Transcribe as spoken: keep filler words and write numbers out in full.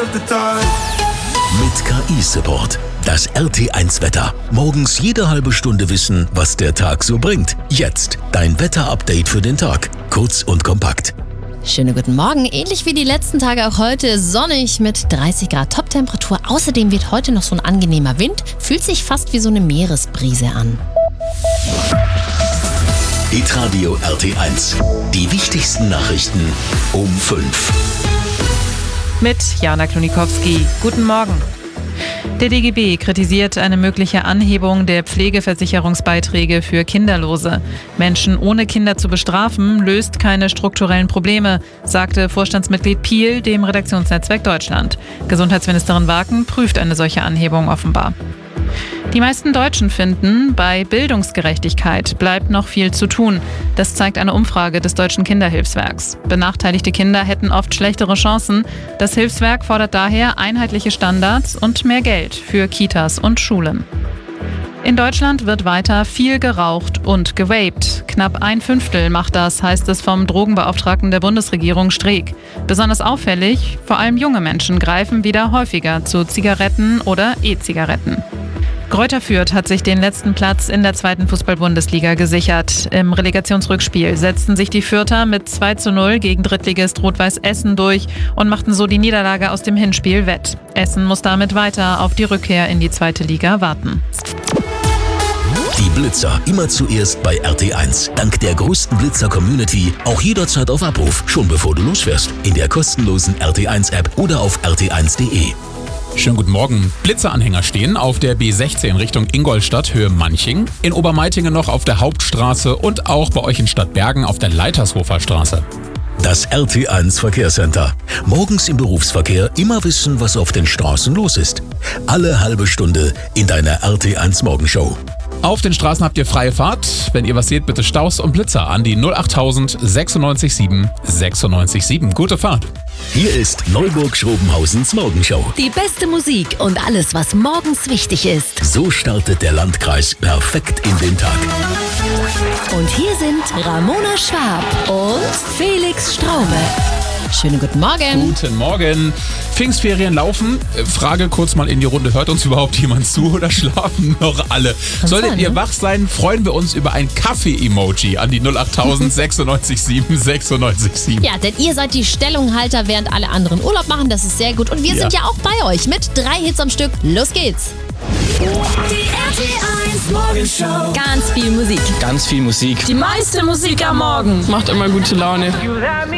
Mit K I-Support. Das R T eins Wetter. Morgens jede halbe Stunde wissen, was der Tag so bringt. Jetzt dein Wetter-Update für den Tag. Kurz und kompakt. Schönen guten Morgen. Ähnlich wie die letzten Tage auch heute sonnig mit dreißig Grad Top-Temperatur. Außerdem wird heute noch so ein angenehmer Wind. Fühlt sich fast wie so eine Meeresbrise an. Hitradio R T eins. Die wichtigsten Nachrichten um fünf. Mit Jana Klonikowski. Guten Morgen. Der D G B kritisiert eine mögliche Anhebung der Pflegeversicherungsbeiträge für Kinderlose. Menschen ohne Kinder zu bestrafen, löst keine strukturellen Probleme, sagte Vorstandsmitglied Piel dem Redaktionsnetzwerk Deutschland. Gesundheitsministerin Waken prüft eine solche Anhebung offenbar. Die meisten Deutschen finden, bei Bildungsgerechtigkeit bleibt noch viel zu tun. Das zeigt eine Umfrage des Deutschen Kinderhilfswerks. Benachteiligte Kinder hätten oft schlechtere Chancen. Das Hilfswerk fordert daher einheitliche Standards und mehr Geld für Kitas und Schulen. In Deutschland wird weiter viel geraucht und gewaped. Knapp ein Fünftel macht das, heißt es vom Drogenbeauftragten der Bundesregierung Streeck. Besonders auffällig, vor allem junge Menschen greifen wieder häufiger zu Zigaretten oder E-Zigaretten. Greuther Fürth hat sich den letzten Platz in der zweiten Fußball-Bundesliga gesichert. Im Relegationsrückspiel setzten sich die Fürther mit zwei zu null gegen Drittligist Rot-Weiß Essen durch und machten so die Niederlage aus dem Hinspiel wett. Essen muss damit weiter auf die Rückkehr in die zweite Liga warten. Die Blitzer immer zuerst bei R T eins. Dank der größten Blitzer-Community auch jederzeit auf Abruf, schon bevor du losfährst. In der kostenlosen R T eins App oder auf r t eins punkt d e. Schönen guten Morgen. Blitzeranhänger stehen auf der B sechzehn Richtung Ingolstadt, Höhe Manching, in Obermeitingen noch auf der Hauptstraße und auch bei euch in Stadtbergen auf der Leitershofer Straße. Das R T eins Verkehrscenter. Morgens im Berufsverkehr immer wissen, was auf den Straßen los ist. Alle halbe Stunde in deiner R T eins Morgenshow. Auf den Straßen habt ihr freie Fahrt. Wenn ihr was seht, bitte Staus und Blitzer an die null achttausend sechsundneunzig sieben sechsundneunzig sieben. Gute Fahrt. Hier ist Neuburg-Schrobenhausens Morgenshow. Die beste Musik und alles, was morgens wichtig ist. So startet der Landkreis perfekt in den Tag. Und hier sind Ramona Schwab und Felix Straube. Schönen guten Morgen. Guten Morgen. Pfingstferien laufen. Frage kurz mal in die Runde. Hört uns überhaupt jemand zu oder schlafen noch alle? Kann Solltet sein, ihr ne? wach sein, freuen wir uns über ein Kaffee-Emoji an die null achttausend sechsundneunzig sieben sechsundneunzig sieben. Ja, denn ihr seid die Stellunghalter, während alle anderen Urlaub machen. Das ist sehr gut. Und wir Ja. sind ja auch bei euch mit drei Hits am Stück. Los geht's. Die R T eins Morgenshow. Ganz viel Musik. Ganz viel Musik. Die meiste Musik am Morgen. Macht immer gute Laune.